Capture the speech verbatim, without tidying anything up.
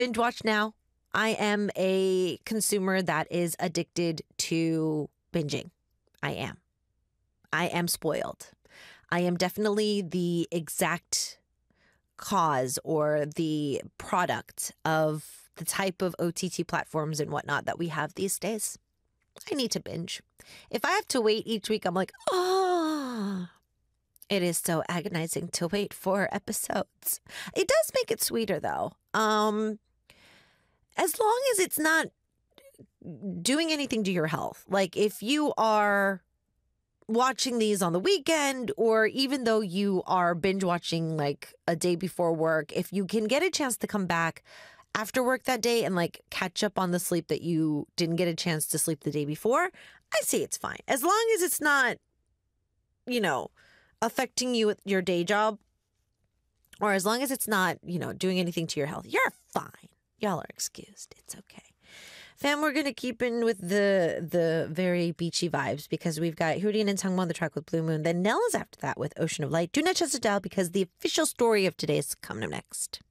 binge watch now. I am a consumer that is addicted to binging. I am. I am spoiled. I am definitely the exact cause or the product of the type of O T T platforms and whatnot that we have these days. I need to binge. If I have to wait each week, I'm like, oh, it is so agonizing to wait for episodes. It does make it sweeter though. Um, as long as it's not doing anything to your health. Like if you are watching these on the weekend, or even though you are binge watching like a day before work, if you can get a chance to come back after work that day and like catch up on the sleep that you didn't get a chance to sleep the day before, I say it's fine. As long as it's not, you know, affecting you with your day job, or as long as it's not, you know, doing anything to your health, you're fine. Y'all are excused. It's okay. Fam, we're going to keep in with the the very beachy vibes because we've got Hurricane and Tangmo on the track with Blue Moon. Then Nell is after that with Ocean of Light. Do not shut it down because the official story of today is coming up next.